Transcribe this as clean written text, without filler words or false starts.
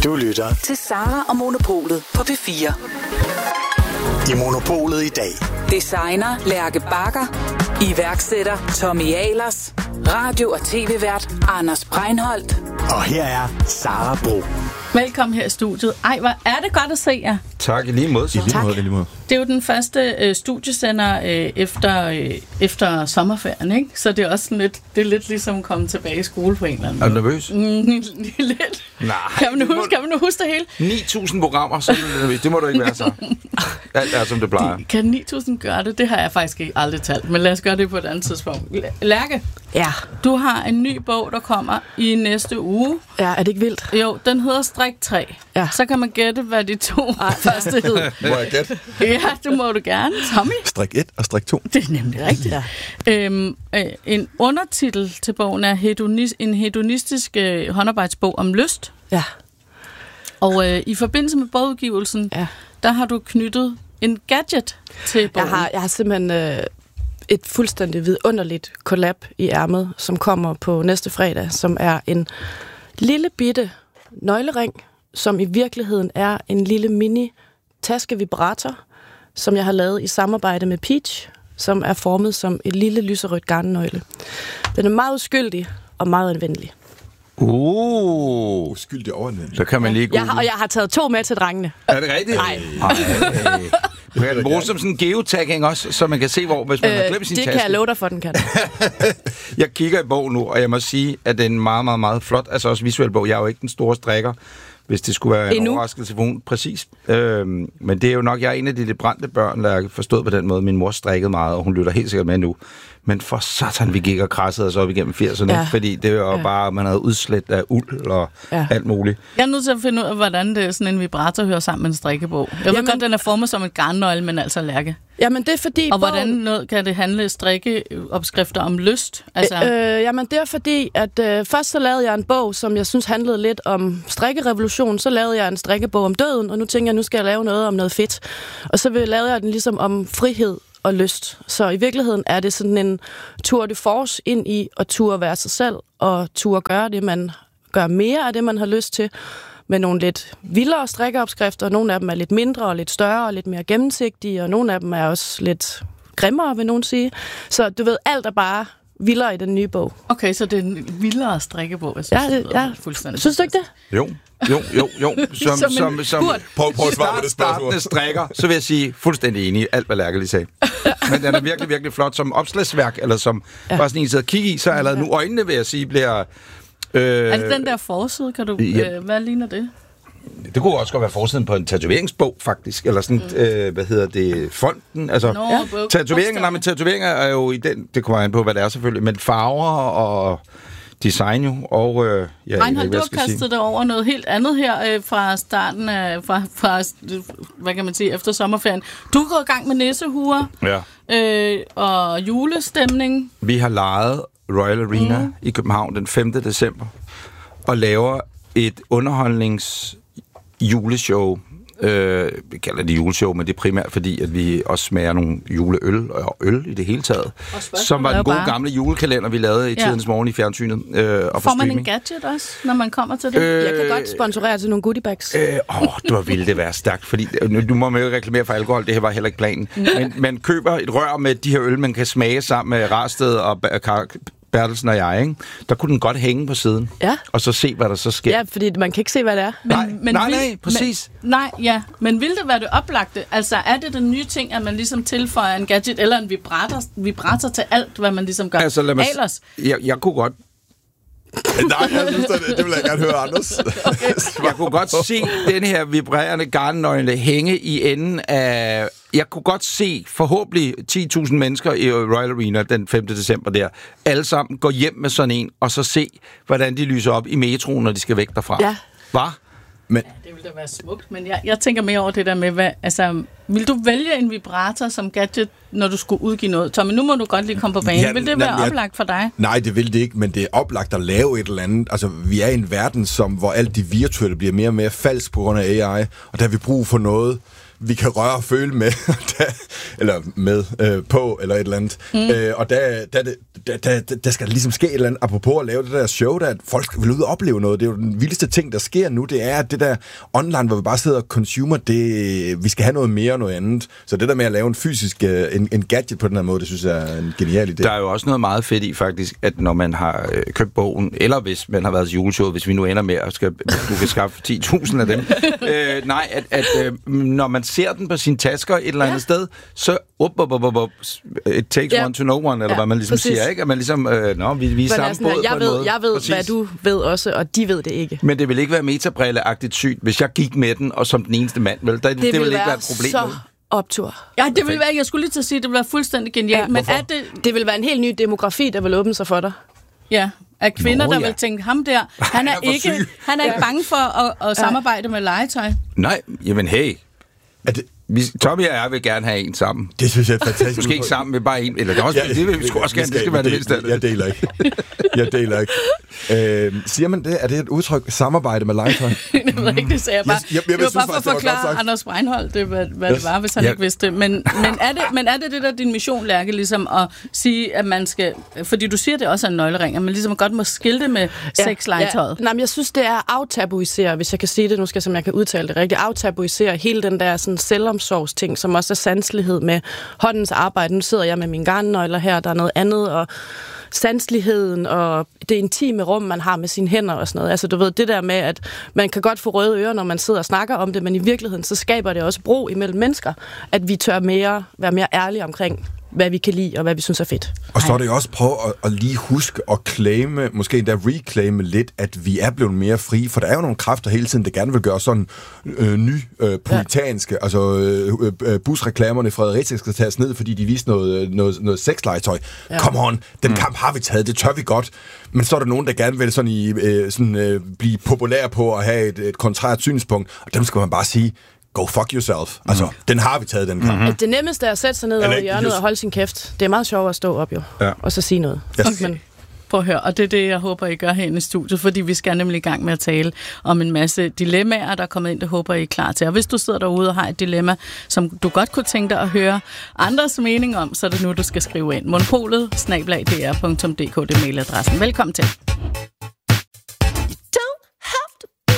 Du lytter til Sara og Monopolet på P4. I Monopolet i dag. Designer Lærke Bagger. Iværksætter Tommy Ahlers. Radio- og tv-vært Anders Breinholt. Og her er Sara Bro. Velkommen her i studiet. Ej, hvor er det godt at se jer. Tak, i lige måde. Det er jo den første studiesender efter sommerferien, ikke? Så det er også sådan lidt ligesom at komme tilbage i skole på en eller anden måde. Er du nervøs? Lidt. Nej. Kan man nu huske det hele? 9.000 programmer, så det må du ikke være så. Alt er, som det plejer. Kan 9.000 gøre det? Det har jeg faktisk ikke aldrig talt, men lad os gøre det på et andet tidspunkt. Lærke, ja. Du har en ny bog, der kommer i næste uge. Ja, er det ikke vildt? Jo, den hedder Strik 3. Ja. Så kan man gætte, hvad de to første hed. Må jeg gætte? Ja, det må du gerne. Tommy? Strik 1 og strik 2. Det er nemlig rigtigt. Ja. En undertitel til bogen er en hedonistisk håndarbejdsbog om lyst. Ja. Og i forbindelse med bogudgivelsen, der har du knyttet en gadget til bogen. Jeg har simpelthen et fuldstændig vidunderligt collab i ærmet, som kommer på næste fredag, som er en lille bitte nøglering, som i virkeligheden er en lille mini taskevibrator, som jeg har lavet i samarbejde med Peach, som er formet som et lille lyserødt garnnøgle. Den er meget uskyldig og meget anvendelig. Uskyldig og anvendelig. Så kan man lige og jeg har taget 2 med til drengene. Er det rigtigt? Nej. Du kan bruge som sådan en geotagging også, så man kan se, hvor hvis man har glemt sin taske. Det kan jeg love dig for, den kan. Jeg kigger i bogen nu, og jeg må sige, at det er en meget, meget, meget flot, altså også visuel bog. Jeg er jo ikke den store strikker, hvis det skulle være en overraskelse for hun. Præcis. Men det er jo nok, jeg er en af de lidt brændte børn, der er forstået på den måde. Min mor strikkede meget, og hun lytter helt sikkert med nu. Men for satan, vi gik og krassede os op igennem 80'erne, fordi det var bare, man havde udslet af uld og alt muligt. Jeg er nødt til at finde ud af, hvordan det sådan en vibrator hører sammen med en strikkebog. Jeg ved godt, den er formet som et garnnøgle, men altså Lærke. Jamen, det er fordi... Og hvordan kan det handle strikkeopskrifter om lyst? Altså... Jamen, det er fordi, at først så lavede jeg en bog, som jeg synes handlede lidt om strikkerevolution. Så lavede jeg en strikkebog om døden, og nu tænker jeg, nu skal jeg lave noget om noget fedt. Og så lavede jeg den ligesom om frihed og lyst. Så i virkeligheden er det sådan en tour de force ind i at turde være sig selv, og turde gøre det, man gør mere af det, man har lyst til, med nogle lidt vildere strikkeopskrifter. Nogle af dem er lidt mindre og lidt større og lidt mere gennemsigtige, og nogle af dem er også lidt grimmere, vil nogen sige. Så du ved, alt er bare vildere i den nye bog. Okay, så det er en vildere strikkebog. Jeg synes, fuldstændig. Synes du ikke det? Jo. Som prøv at svare på det spørgsmål. Strikker, så vil jeg sige fuldstændig enig i alt, hvad Lærke lige sagde. Men den er virkelig, virkelig flot som opslagsværk, eller som bare sådan en sidder og kigge i, så allerede nu øjnene, vil jeg sige, bliver... er det den der forside, kan du... hvad ligner det? Det kunne også godt være forsiden på en tatoveringsbog, faktisk. Eller sådan, fonden. Altså, tatoveringer er jo i den... Det kommer an på, hvad det er selvfølgelig. Men farver og design jo. Og, Reinhold, du har kastet dig over noget helt andet her fra starten af... Fra, hvad kan man sige, efter sommerferien. Du går i gang med nissehuer. Ja. Og julestemning. Vi har lejet Royal Arena i København den 5. december. Og laver et juleshow. Vi kalder det juleshow, men det er primært fordi, at vi også smager nogle juleøl og øl i det hele taget. Som var den gode gamle julekalender, vi lavede i tidens morgen i fjernsynet. Og får man en gadget også, når man kommer til det? Jeg kan godt sponsorere til nogle goodiebags. Det var vildt det være stærkt, fordi nu må man jo ikke reklamere for alkohol, det her var heller ikke planen. Men man køber et rør med de her øl, man kan smage sammen med Rarsted og Bertelsen og jeg, ikke? Der kunne den godt hænge på siden. Ja. Og så se, hvad der så sker. Ja, fordi man kan ikke se, hvad det er. Nej, præcis. Men vil det være det oplagte? Altså, er det den nye ting, at man ligesom tilføjer en gadget eller en vibrator til alt, hvad man ligesom gør? Altså, ellers? Jeg kunne godt... Nej, jeg synes, det vil jeg gerne høre, Anders. Okay. Jeg kunne godt se den her vibrerende garnnøgle hænge i enden af... Jeg kunne godt se forhåbentlig 10.000 mennesker i Royal Arena den 5. december der. Alle sammen går hjem med sådan en, og så se, hvordan de lyser op i metroen, når de skal væk derfra. Ja. Hvad? Men, det ville da være smukt, men jeg tænker mere over det der med, vil du vælge en vibrator som gadget, når du skulle udgive noget? Tommy, nu må du godt lige komme på banen. Vil det være oplagt for dig? Nej, det vil det ikke, men det er oplagt at lave et eller andet. Altså, vi er i en verden, hvor alt det virtuelle bliver mere og mere falsk på grund af AI, og der har vi brug for noget, vi kan røre og føle med, eller med på, eller et eller andet. Og der skal ligesom ske et eller andet, apropos at lave det der show, der at folk vil ud og opleve noget. Det er jo den vildeste ting, der sker nu, det er, at det der online, hvor vi bare sidder og consumer, vi skal have noget mere og noget andet. Så det der med at lave en fysisk en gadget på den her måde, det synes jeg er en genial idé. Der er jo også noget meget fedt i faktisk, at når man har købt bogen, eller hvis man har været til juleshowet, hvis vi nu ender med at du kan skaffe 10.000 af dem. Når man ser den på sine tasker et eller andet sted, så it takes one to know one, eller hvad man ligesom siger, ikke? At man ligesom, vi er samme båd på en måde. Jeg ved, hvad du ved også, og de ved det ikke. Men det vil ikke være metabrille-agtigt sygt, hvis jeg gik med den, og som den eneste mand, vel? Det vil ikke være et problem. Så optur. Ja, det vil være, jeg skulle lige til at sige, det vil være fuldstændig genialt. Ja, men det vil være en helt ny demografi, der vil åbne sig for dig. Ja, af kvinder, der vil tænke, ham der, han er ikke bange for at samarbejde med legetøj. Nej, jamen hey. Tommy og jeg vil gerne have en sammen. Det synes jeg er fantastisk. Måske ikke sammen med bare en, eller det vil vi sgu også gerne, det skal være det mindste. Jeg deler ikke. Siger man det? Er det et udtryk, samarbejde med legetøj? Det ved ikke, det sagde jeg bare. Det var bare for at forklare Anders Breinholt, hvad det var, hvis han ikke vidste det. Men er det der din mission, Lærke, ligesom at sige, at man skal, fordi du siger, det også er en nøglering, at man ligesom godt må skilte med sexlegetøjet? Nej, men jeg synes, det er aftabuisere, hvis jeg kan sige det, nu skal jeg kan udtale det rigtigt, aftabuisere hele den der sådan selvomsorgsting, som også er sanselighed med håndens arbejde. Nu sidder jeg med mine garnnøgler her, der er noget andet, og sanseligheden og det intime rum, man har med sine hænder og sådan noget. Altså, du ved, det der med, at man kan godt få røde ører, når man sidder og snakker om det, men i virkeligheden, så skaber det også bro imellem mennesker, at vi tør være mere ærlige omkring, hvad vi kan lide, og hvad vi synes er fedt. Og så er det jo også prøve at lige huske at claime, måske endda reclaime lidt, at vi er blevet mere frie, for der er jo nogle kræfter hele tiden, der gerne vil gøre sådan puritanske, altså busreklamerne i Fredericia skal tages ned, fordi de viste noget sexlegetøj. Ja. Come on, den kamp har vi taget, det tør vi godt. Men så er der nogen, der gerne vil blive populær på at have et kontrært synspunkt, og dem skal man bare sige, go fuck yourself. Altså, den har vi taget, den kamp. Mm-hmm. Det nemmeste er at sætte sig ned over hjørnet og holde sin kæft. Det er meget sjovt at stå op, jo. Ja. Og så sige noget. Yes. Okay. Men prøv at høre, og det er det, jeg håber, I gør herinde i studiet, fordi vi skal nemlig i gang med at tale om en masse dilemmaer, der er kommet ind, det håber I er klar til. Og hvis du sidder derude og har et dilemma, som du godt kunne tænke dig at høre andres mening om, så er det nu, du skal skrive ind. Monopolet @dr.dk, det er mailadressen. Velkommen til.